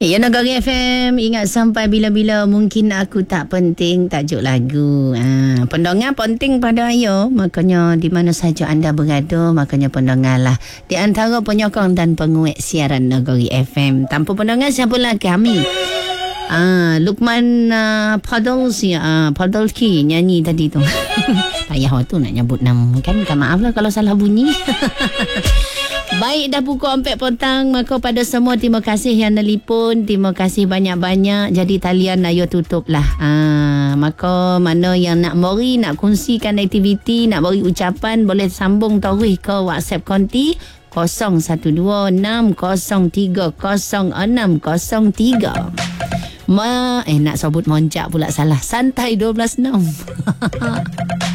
Ya, Negeri FM. Ingat sampai bila-bila mungkin aku tak penting tajuk lagu. Pendengar penting pada ayo. Makanya di mana saja anda berada, makanya pendengarlah. Di antara penyokong dan penguat siaran Negeri FM. Tanpa pendengar siapalah kami. Lukman Podolski nyanyi tadi tu. Payah waktu nak nyebut nama kan. Maaf lah kalau salah bunyi. Baik, dah pukul 4 petang. Maka pada semua terima kasih yang nelipun. Terima kasih banyak-banyak. Jadi talian ayo tutup lah. Maka mana yang nak mori, nak kongsikan aktiviti, nak beri ucapan, boleh sambung tarikh ke WhatsApp konti 0126030603. Nak sebut monjak pula salah. Santai 12.6.